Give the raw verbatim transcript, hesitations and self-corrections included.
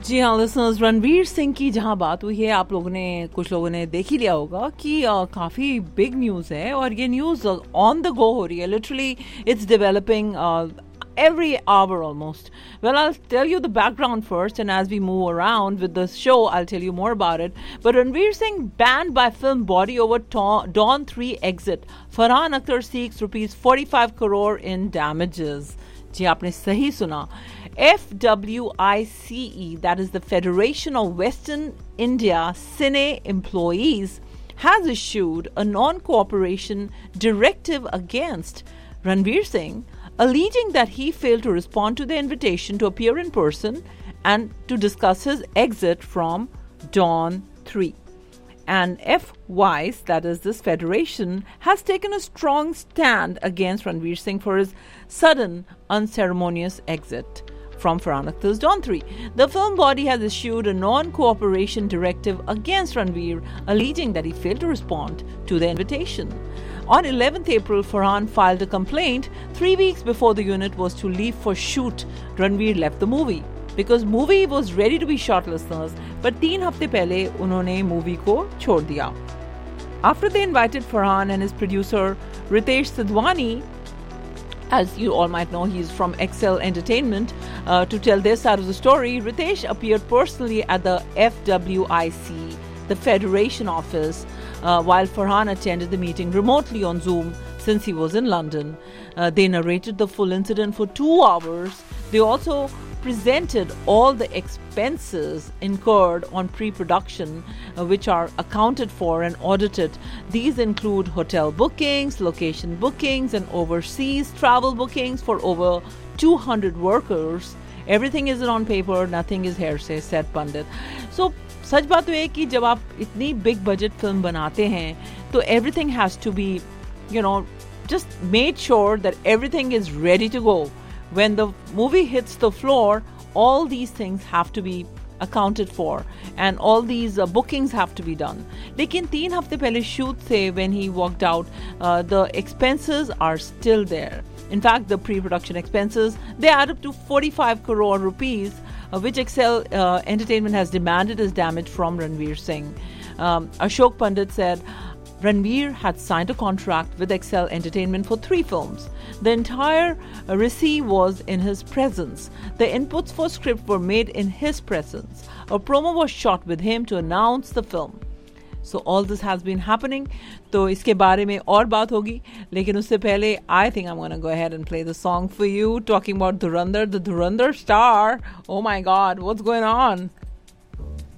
जी हाँ लिसनर्स, रणवीर सिंह की जहाँ बात हुई है, आप लोगों ने कुछ लोगों ने देख ही लिया होगा कि uh, काफ़ी बिग न्यूज़ है और ये न्यूज़ ऑन द गो हो रही है. Literally it's developing every hour almost. Well, I'll tell you the background first, and as we move around with the show, I'll tell you more about it. But Ranveer Singh banned by film body over Dawn three exit. Farhan Akhtar seeks rupees forty-five crore in damages. जी आपने सही सुना. F W I C E, that is the Federation of Western India Cine Employees, has issued a non-cooperation directive against Ranveer Singh, alleging that he failed to respond to the invitation to appear in person and to discuss his exit from Dawn three. And F W I C E, that is this federation, has taken a strong stand against Ranveer Singh for his sudden, unceremonious exit from Farhan Akhtar's Dawn three. The film body has issued a non-cooperation directive against Ranveer, alleging that he failed to respond to the invitation. On eleventh April, Farhan filed a complaint. Three weeks before the unit was to leave for shoot, Ranveer left the movie. Because movie was ready to be shot, listeners, but तीन हफ्ते पहले उन्होंने movie को छोड़ दिया. After they invited Farhan and his producer Ritesh Sidhwani, as you all might know, he's from Excel Entertainment, uh, to tell their side of the story, Ritesh appeared personally at the F W I C, the Federation office, uh, while Farhan attended the meeting remotely on Zoom since he was in London. Uh, they narrated the full incident for two hours. They also presented all the expenses incurred on pre-production, uh, which are accounted for and audited. These include hotel bookings, location bookings, and overseas travel bookings for over two hundred workers. Everything is on paper, nothing is hearsay, said Pandit. So, सच बात तो है कि जब आप इतनी big budget film बनाते हैं, तो everything has to be, you know, just made sure that everything is ready to go. When the movie hits the floor, all these things have to be accounted for and all these uh, bookings have to be done. लेकिन तीन हफ्ते पहले shoot से when he walked out, uh, the expenses are still there. In fact, the pre-production expenses, they add up to forty-five crore rupees, uh, which Excel uh, Entertainment has demanded as damage from Ranveer Singh. Um, Ashok Pandit said, Ranveer had signed a contract with Excel Entertainment for three films. The entire receipt was in his presence. The inputs for script were made in his presence. A promo was shot with him to announce the film. So all this has been happening. तो इसके बारे में और बात होगी. लेकिन उससे पहले, I think I'm going to go ahead and play the song for you, talking about Dhurandhar, the Dhurandhar star. Oh my God, what's going on?